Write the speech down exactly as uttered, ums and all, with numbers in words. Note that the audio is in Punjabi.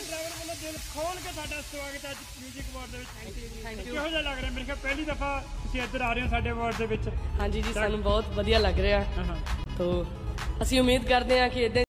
ਡਰਾਈਵਰ ਵੱਲੋਂ ਦਿਲ ਖੋਲ ਕੇ ਸਾਡਾ ਸਵਾਗਤ ਹੈ ਅੱਜ ਮਿਊਜ਼ਿਕ ਅਵਾਰਡ ਦੇ ਵਿੱਚ। Thank you thank you. ਕਿਹੋ ਜਿਹਾ ਲੱਗ ਰਿਹਾ? ਮੇਰੇ ਖਿਆਲ ਪਹਿਲੀ ਦਫਾ ਤੁਸੀਂ ਇੱਧਰ ਆ ਰਹੇ ਹੋ ਸਾਡੇ ਅਵਾਰਡ ਦੇ ਵਿੱਚ। ਹਾਂਜੀ ਜੀ, ਸਾਨੂੰ ਬਹੁਤ ਵਧੀਆ ਲੱਗ ਰਿਹਾ। ਤੋ ਅਸੀਂ ਉਮੀਦ ਕਰਦੇ ਹਾਂ ਕਿ ਇੱਦਾਂ